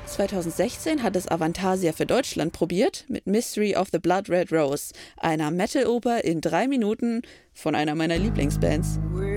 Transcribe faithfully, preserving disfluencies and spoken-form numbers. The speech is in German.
zweitausendsechzehn hat es Avantasia für Deutschland probiert mit Mystery of the Blood Red Rose, einer Metal-Oper in drei Minuten von einer meiner Lieblingsbands.